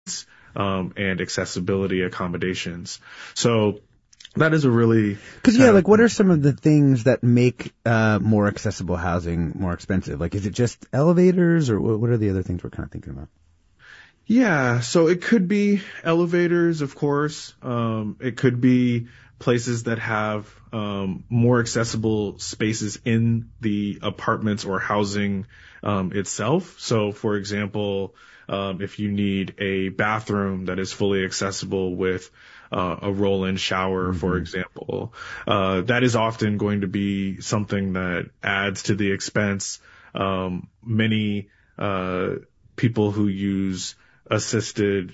and accessibility accommodations. So that is a really... Because, yeah, like, what are some of the things that make more accessible housing more expensive? Like, is it just elevators, or what are the other things we're kind of thinking about? Yeah, so it could be elevators, of course. It could be places that have more accessible spaces in the apartments or housing itself. So, for example, if you need a bathroom that is fully accessible with a roll-in shower, for example, that is often going to be something that adds to the expense. Many people who use assisted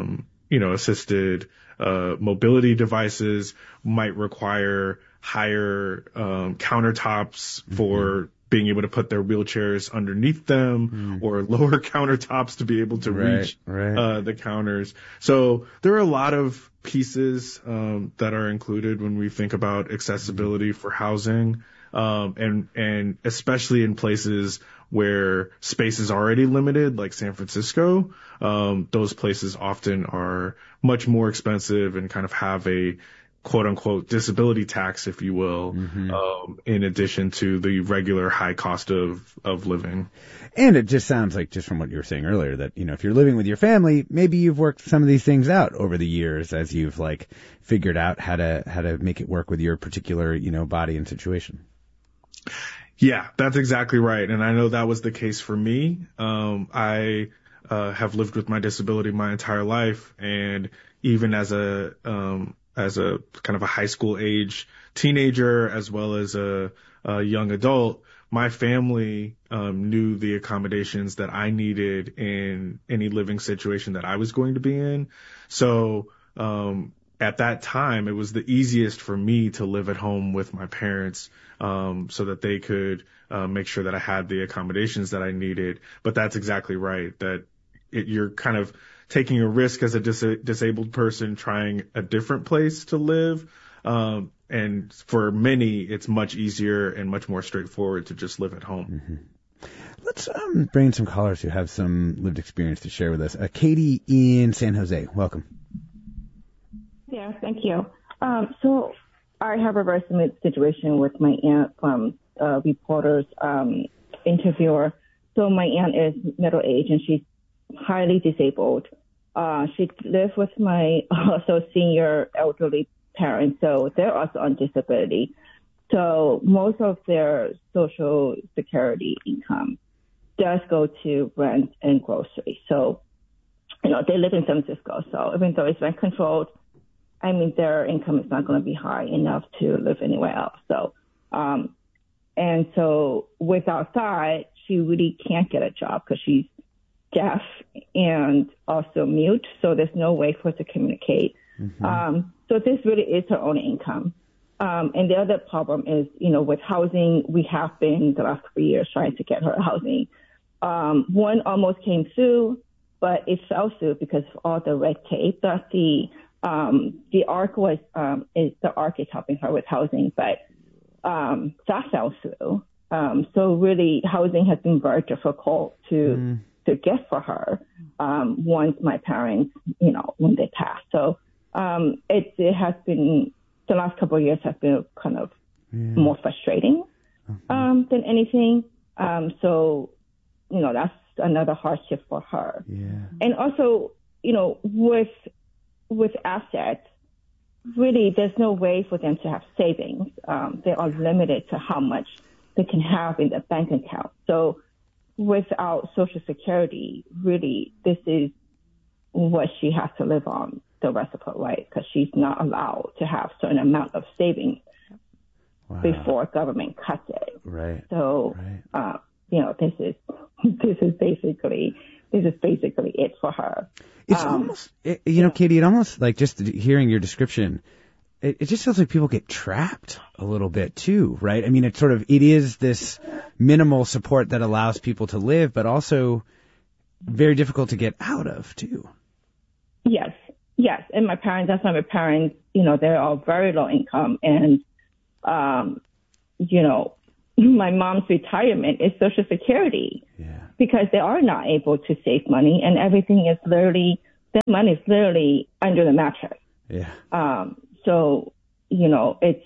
mobility devices might require higher countertops for being able to put their wheelchairs underneath them, or lower countertops to be able to reach the counters. So there are a lot of pieces that are included when we think about accessibility for housing, and especially in places where space is already limited, like San Francisco. Those places often are much more expensive and kind of have a quote unquote disability tax, if you will, in addition to the regular high cost of living. And it just sounds like, just from what you were saying earlier, that, you know, if you're living with your family, maybe you've worked some of these things out over the years as you've like figured out how to make it work with your particular, you know, body and situation. Yeah, that's exactly right. And I know that was the case for me. I have lived with my disability my entire life, and even as a kind of a high school age teenager, as well as a young adult, my family knew the accommodations that I needed in any living situation that I was going to be in. So at that time, it was the easiest for me to live at home with my parents, so that they could make sure that I had the accommodations that I needed. But that's exactly right, that you're kind of taking a risk as a disabled person trying a different place to live. And for many, it's much easier and much more straightforward to just live at home. Let's bring in some callers who have some lived experience to share with us. Katie in San Jose, welcome. Yeah, thank you. So I have a very similar situation with my aunt from reporter's interviewer. So my aunt is middle-aged and she's highly disabled. She lives with my also senior elderly parents, so they're also on disability. So most of their Social Security income does go to rent and groceries. So, you know, they live in San Francisco, so even though it's rent controlled, I mean, their income is not going to be high enough to live anywhere else. So, and so without that, she really can't get a job because she's deaf and also mute. So there's no way for her to communicate. So this really is her only income. And the other problem is, you know, with housing, we have been the last 3 years trying to get her housing. One almost came through, but it fell through because of all the red tape that the ARC was, the ARC is helping her with housing, but that fell through. So really, housing has been very difficult to get for her once my parents, you know, when they passed. So it has been, the last couple of years have been kind of more frustrating than anything. So, you know, that's another hardship for her. And also, you know, with assets, really, there's no way for them to have savings. They are limited to how much they can have in their bank account. So without Social Security, really, this is what she has to live on the rest of her life, because she's not allowed to have certain amount of savings before government cuts it. So, you know, this is basically it for her. It's almost, you know, Katie, it almost, like, just hearing your description, it just feels like people get trapped a little bit too, right? I mean, it is this minimal support that allows people to live, but also very difficult to get out of too. Yes. And that's why my parents, you know, they're all very low income. And, you know, my mom's retirement is Social Security because they are not able to save money, and everything is literally that money is literally under the mattress. Yeah. So, it's,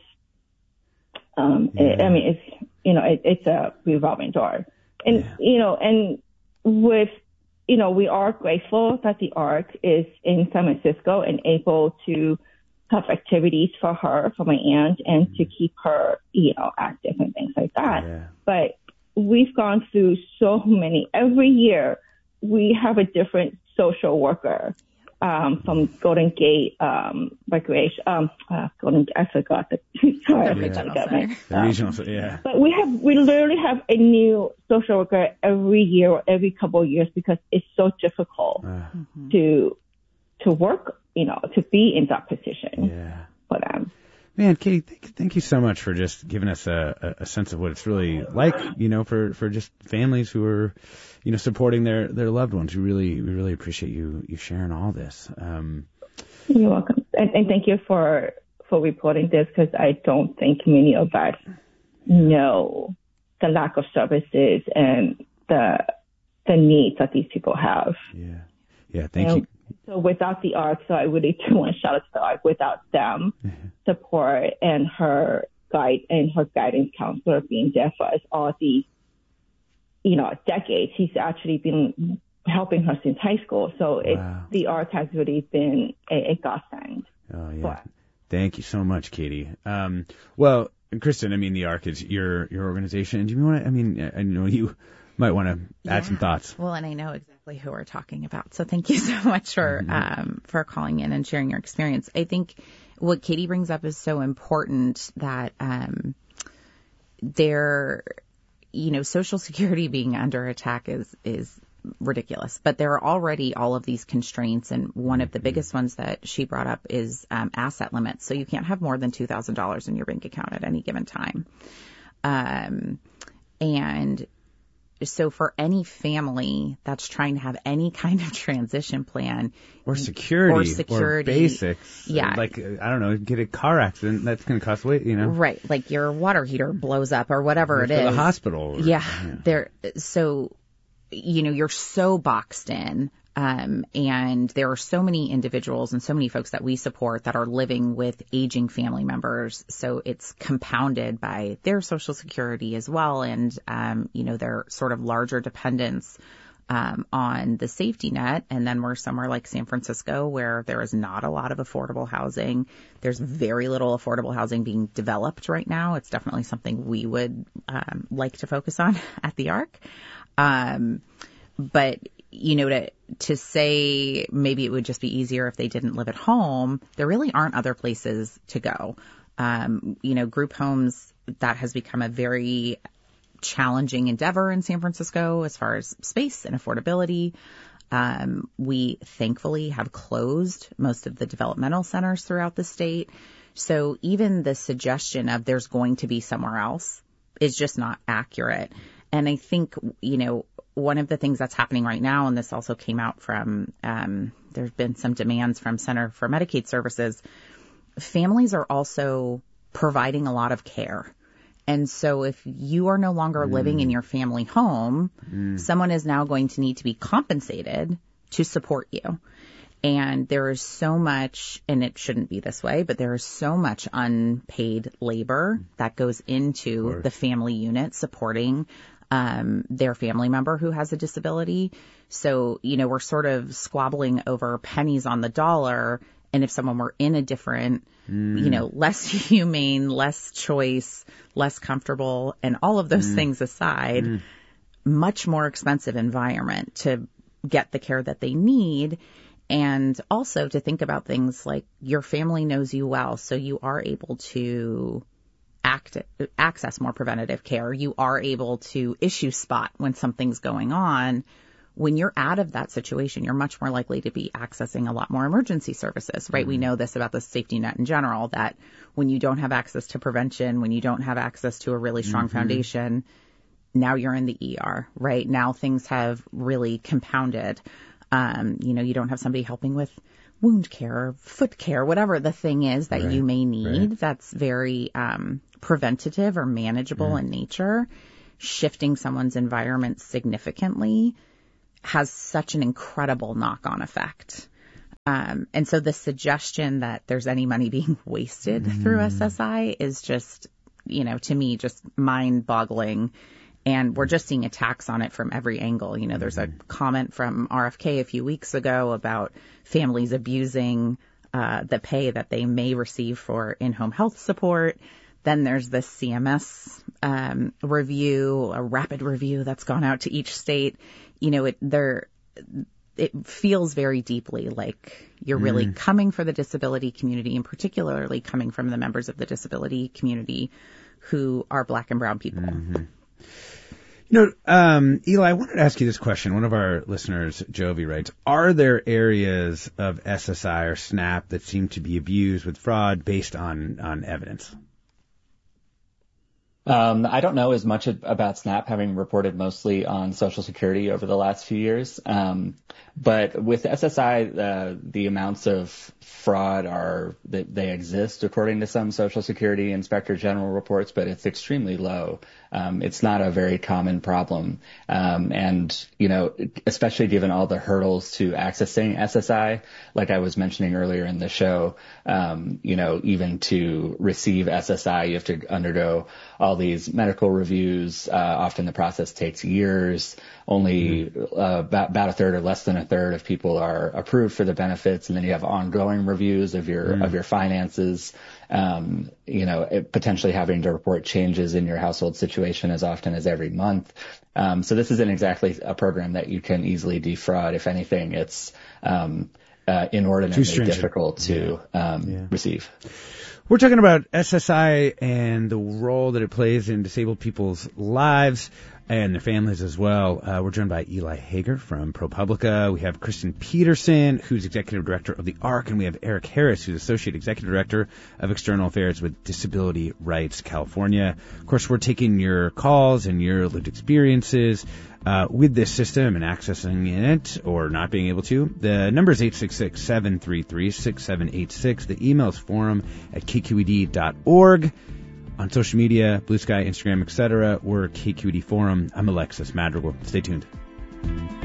it's a revolving door. And, and with, we are grateful that the ARC is in San Francisco and able to have activities for her, for my aunt, and to keep her, active and things like that. Yeah. But we've gone through so many. Every year, we have a different social worker from Golden Gate Recreation. I forgot the the regional. Yeah. But we literally have a new social worker every year or every couple of years because it's so difficult to work, to be in that position for them. Man, Katie, thank you so much for just giving us a sense of what it's really like, for just families who are, supporting their loved ones. We really appreciate you sharing all this. You're welcome. And thank you for reporting this, because I don't think many of us know the lack of services and the needs that these people have. Yeah. Thank you. So without the ARC, so I really do want to shout out to the ARC. Without them, support and her guidance counselor being there for us all these, decades. He's actually been helping her since high school. So the ARC has really been a godsend. Oh yeah. Thank you so much, Katie. Well, Kristen, the ARC is your organization. Do you want to? I know you might want to add some thoughts. Well, and I know exactly who we're talking about. So thank you so much for calling in and sharing your experience. I think what Katie brings up is so important, that Social Security being under attack is ridiculous. But there are already all of these constraints, and one of the biggest ones that she brought up is asset limits. So you can't have more than $2,000 in your bank account at any given time. And so for any family that's trying to have any kind of transition plan or security or basics, like, I don't know, get a car accident, that's going to cost way, Right. Like your water heater blows up or whatever it is. The hospital. So, you're so boxed in. And there are so many individuals and so many folks that we support that are living with aging family members. So it's compounded by their Social Security as well. And, their sort of larger dependence on the safety net. And then we're somewhere like San Francisco, where there is not a lot of affordable housing. There's very little affordable housing being developed right now. It's definitely something we would like to focus on at the ARC. But to say maybe it would just be easier if they didn't live at home, there really aren't other places to go. Group homes, that has become a very challenging endeavor in San Francisco as far as space and affordability. We thankfully have closed most of the developmental centers throughout the state. So even the suggestion of there's going to be somewhere else is just not accurate. And I think, one of the things that's happening right now, and this also came out from, there's been some demands from Center for Medicaid Services, families are also providing a lot of care. And so if you are no longer living in your family home, someone is now going to need to be compensated to support you. And there is so much, and it shouldn't be this way, but there is so much unpaid labor that goes into the family unit supporting their family member who has a disability. So, we're sort of squabbling over pennies on the dollar. And if someone were in a different, less humane, less choice, less comfortable, and all of those things aside, much more expensive environment to get the care that they need. And also to think about things like your family knows you well, so you are able to access more preventative care. You are able to issue spot when something's going on. When you're out of that situation, you're much more likely to be accessing a lot more emergency services, right? We know this about the safety net in general, that when you don't have access to prevention, when you don't have access to a really strong foundation, now you're in the ER, right? Now things have really compounded. You don't have somebody helping with wound care, foot care, whatever the thing is that you may need that's very preventative or manageable in nature. Shifting someone's environment significantly has such an incredible knock-on effect. And so the suggestion that there's any money being wasted through SSI is just, to me, just mind-boggling. And we're just seeing attacks on it from every angle. There's a comment from RFK a few weeks ago about families abusing the pay that they may receive for in-home health support. Then there's this CMS review, a rapid review that's gone out to each state. It feels very deeply like you're really coming for the disability community, and particularly coming from the members of the disability community who are Black and brown people. Eli, I wanted to ask you this question. One of our listeners, Jovi, writes, are there areas of SSI or SNAP that seem to be abused with fraud based on evidence? I don't know as much about SNAP, having reported mostly on Social Security over the last few years. But with SSI, the amounts of fraud they exist according to some Social Security Inspector General reports, but it's extremely low. It's not a very common problem. And, especially given all the hurdles to accessing SSI, like I was mentioning earlier in the show, even to receive SSI, you have to undergo all these medical reviews. Often the process takes years. Only about a third or less than a third of people are approved for the benefits. And then you have ongoing reviews of your finances. Potentially having to report changes in your household situation as often as every month. So this isn't exactly a program that you can easily defraud. If anything, it's inordinately difficult to receive. We're talking about SSI and the role that it plays in disabled people's lives and their families as well. We're joined by Eli Hager from ProPublica. We have Kristen Peterson, who's Executive Director of the ARC, and we have Eric Harris, who's Associate Executive Director of External Affairs with Disability Rights California. Of course, we're taking your calls and your lived experiences with this system and accessing it or not being able to. The number is 866-733-6786. The email is forum@kqed.org. On social media, Blue Sky, Instagram, etc., we're KQED Forum. I'm Alexis Madrigal. Stay tuned.